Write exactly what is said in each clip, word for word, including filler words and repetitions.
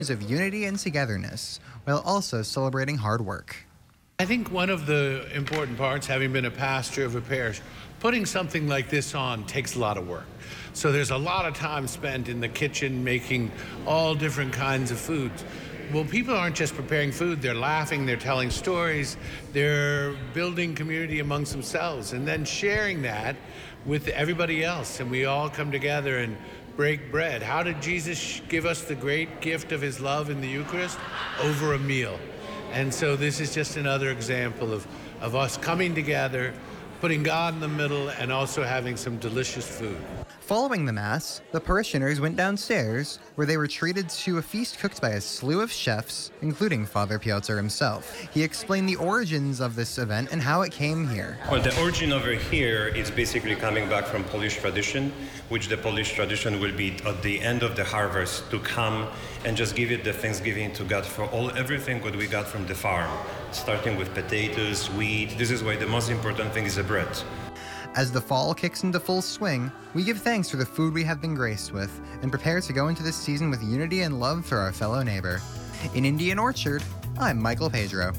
of unity and togetherness, while also celebrating hard work. I think one of the important parts, having been a pastor of a parish, putting something like this on takes a lot of work. So there's a lot of time spent in the kitchen making all different kinds of foods. Well, people aren't just preparing food, they're laughing, they're telling stories, they're building community amongst themselves, and then sharing that with everybody else. And we all come together and break bread. How did Jesus give us the great gift of his love in the Eucharist? Over a meal. And so this is just another example of, of us coming together, putting God in the middle, and also having some delicious food. Following the Mass, the parishioners went downstairs, where they were treated to a feast cooked by a slew of chefs, including Father Piotr himself. He explained the origins of this event and how it came here. Well, the origin over here is basically coming back from Polish tradition, which the Polish tradition will be at the end of the harvest to come and just give it the thanksgiving to God for all everything what we got from the farm, starting with potatoes, wheat. This is why the most important thing is the bread. As the fall kicks into full swing, we give thanks for the food we have been graced with and prepare to go into this season with unity and love for our fellow neighbor. In Indian Orchard, I'm Michael Pedro.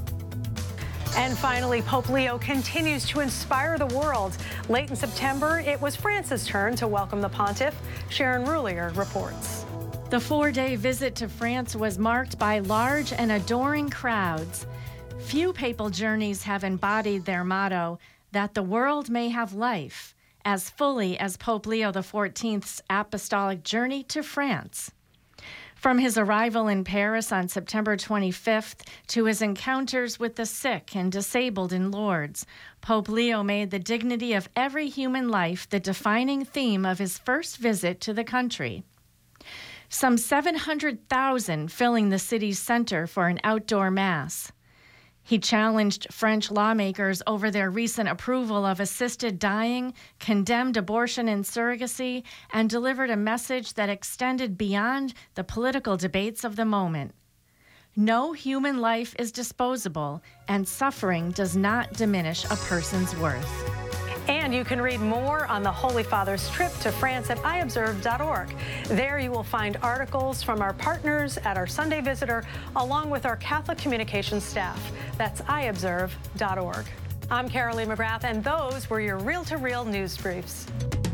And finally, Pope Leo continues to inspire the world. Late in September, it was France's turn to welcome the pontiff. Sharon Rulier reports. The four-day visit to France was marked by large and adoring crowds. Few papal journeys have embodied their motto, that the world may have life, as fully as Pope Leo the fourteenth's apostolic journey to France. From his arrival in Paris on September twenty-fifth to his encounters with the sick and disabled in Lourdes, Pope Leo made the dignity of every human life the defining theme of his first visit to the country. Some seven hundred thousand filling the city's center for an outdoor mass. He challenged French lawmakers over their recent approval of assisted dying, condemned abortion and surrogacy, and delivered a message that extended beyond the political debates of the moment. No human life is disposable, and suffering does not diminish a person's worth. And you can read more on the Holy Father's trip to France at i observe dot org. There you will find articles from our partners at our Sunday Visitor, along with our Catholic communications staff. That's i observe dot org. I'm Carolee McGrath, and those were your reel-to-reel news briefs.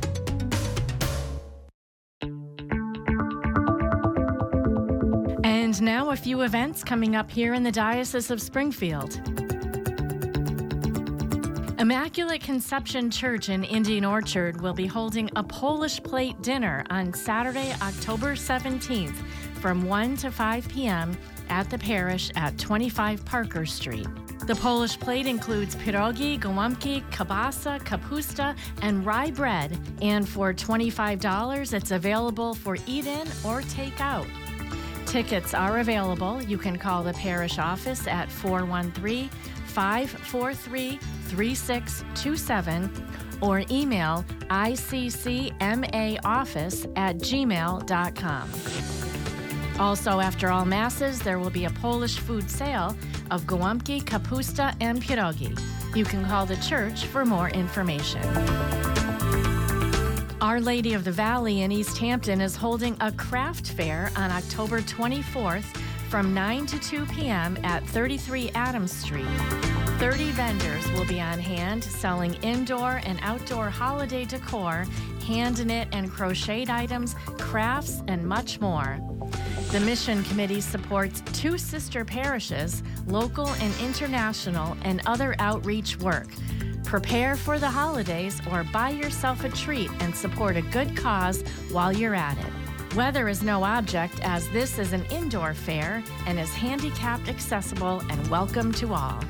And now a few events coming up here in the Diocese of Springfield. Immaculate Conception Church in Indian Orchard will be holding a Polish plate dinner on Saturday, October seventeenth from one to five p.m. at the parish at twenty-five Parker Street. The Polish plate includes pierogi, gołąbki, kielbasa, kapusta, and rye bread, and for twenty-five dollars it's available for eat-in or take-out. Tickets are available. You can call the parish office at four one three, five four three, three six two seven or email i c c m a office at gmail dot com. Also, after all Masses, there will be a Polish food sale of gołąbki, kapusta, and pierogi. You can call the church for more information. Our Lady of the Valley in East Hampton is holding a craft fair on October twenty-fourth from nine to two p.m. at thirty-three Adams Street. thirty vendors will be on hand selling indoor and outdoor holiday decor, hand-knit and crocheted items, crafts, and much more. The Mission Committee supports two sister parishes, local and international, and other outreach work. Prepare for the holidays or buy yourself a treat and support a good cause while you're at it. Weather is no object, as this is an indoor fair and is handicapped accessible and welcome to all.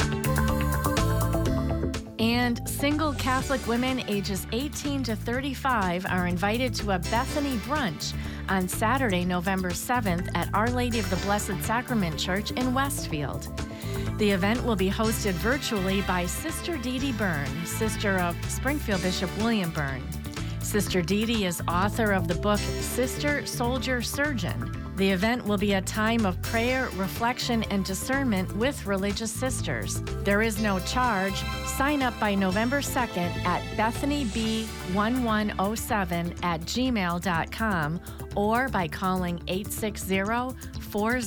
And single Catholic women ages eighteen to thirty-five are invited to a Bethany brunch on Saturday, November seventh at Our Lady of the Blessed Sacrament Church in Westfield. The event will be hosted virtually by Sister Dee Dee Byrne, sister of Springfield Bishop William Byrne. Sister Dee Dee is author of the book Sister, Soldier, Surgeon. The event will be a time of prayer, reflection, and discernment with religious sisters. There is no charge. Sign up by November second at bethany b one one oh seven at gmail dot com or by calling eight six zero, four